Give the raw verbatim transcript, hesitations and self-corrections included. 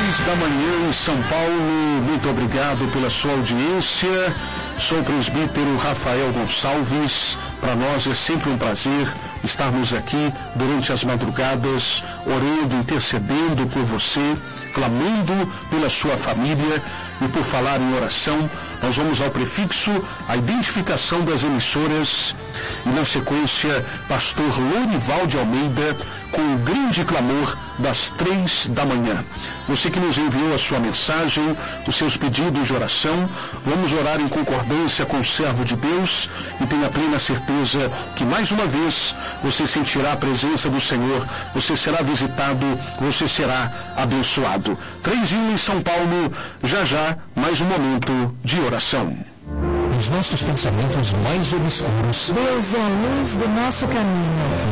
Três da manhã em São Paulo. Muito obrigado pela sua audiência. Sou o presbítero Rafael Gonçalves. Para nós é sempre um prazer estarmos aqui durante as madrugadas, orando, intercedendo por você, clamando pela sua família. E por falar em oração, nós vamos ao prefixo, a identificação das emissoras. E na sequência, pastor Lorival de Almeida, com o grande clamor das três da manhã. Você que nos enviou a sua mensagem, os seus pedidos de oração, vamos orar em concordância com o servo de Deus e tenha plena certeza que mais uma vez você sentirá a presença do Senhor, você será visitado, você será abençoado. Três e um em São Paulo, já já mais um momento de oração. Nos nossos pensamentos mais obscuros, Deus é a luz do nosso caminho.